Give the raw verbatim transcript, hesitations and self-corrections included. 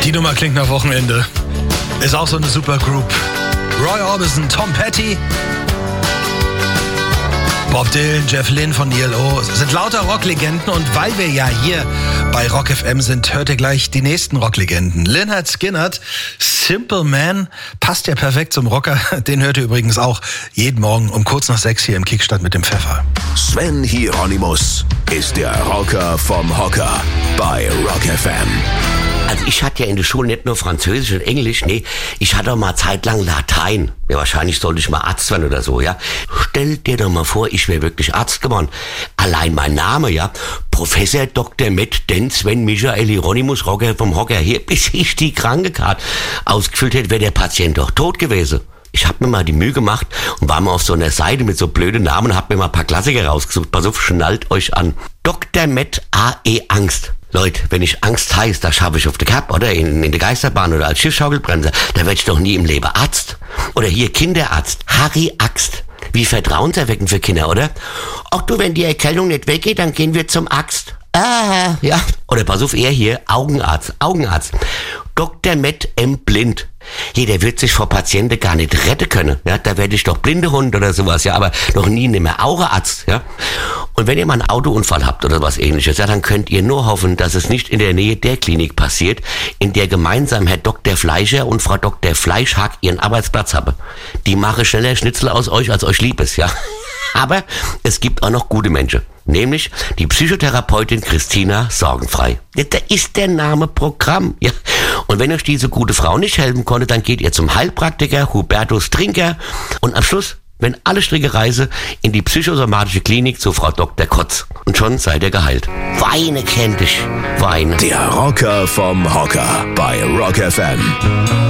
Die Nummer klingt nach Wochenende. Ist auch so eine super Group. Roy Orbison, Tom Petty, Bob Dylan, Jeff Lynne von E L O. Sind lauter Rocklegenden und weil wir ja hier bei Rock F M sind, hört ihr gleich die nächsten Rocklegenden. Lynyrd Skynyrd, Simple Man, passt ja perfekt zum Rocker. Den hört ihr übrigens auch jeden Morgen um kurz nach sechs hier im Kickstart mit dem Pfeffer. Sven Hieronymus ist der Rocker vom Hocker bei Rock F M. Also ich hatte ja in der Schule nicht nur Französisch und Englisch, nee, ich hatte auch mal zeitlang Latein. Ja, wahrscheinlich sollte ich mal Arzt werden oder so, ja. Stell dir doch mal vor, ich wäre wirklich Arzt geworden. Allein mein Name, ja. Professor Doktor Med Den Sven Michael Hieronymus, Rocker vom Hocker. Hier, bis ich die Krankekarte ausgefüllt hätte, wäre der Patient doch tot gewesen. Ich hab mir mal die Mühe gemacht und war mal auf so einer Seite mit so blöden Namen und hab mir mal ein paar Klassiker rausgesucht. Pass auf, schnallt euch an. Doktor Med A E Angst. Leute, wenn ich Angst heiß, da schaffe ich auf der Kap oder in, in der Geisterbahn oder als Schiffsschaukelbremser, da werde ich doch nie im Leben Arzt. Oder hier Kinderarzt, Harry Axt. Wie vertrauenserweckend für Kinder, oder? Ach du, wenn die Erkältung nicht weggeht, dann gehen wir zum Axt. Ah, ja. Oder pass auf, er hier, Augenarzt, Augenarzt. Doktor Med M. Blind. Hier, der wird sich vor Patienten gar nicht retten können. Ja, da werde ich doch Blindehund oder sowas, ja, aber noch nie mehr Augearzt, ja. Und wenn ihr mal einen Autounfall habt oder was ähnliches, ja, dann könnt ihr nur hoffen, dass es nicht in der Nähe der Klinik passiert, in der gemeinsam Herr Doktor Fleischer und Frau Doktor Fleischhack ihren Arbeitsplatz haben. Die machen schneller Schnitzel aus euch, als euch lieb ist, ja. Aber es gibt auch noch gute Menschen. Nämlich die Psychotherapeutin Christina Sorgenfrei. Ja, da ist der Name Programm, ja. Und wenn euch diese gute Frau nicht helfen konnte, dann geht ihr zum Heilpraktiker Hubertus Trinker und am Schluss, wenn alle Stricke reise, in die psychosomatische Klinik zu Frau Doktor Kotz. Und schon seid ihr geheilt. Weine kennt dich, weine. Der Rocker vom Hocker bei Rock F M.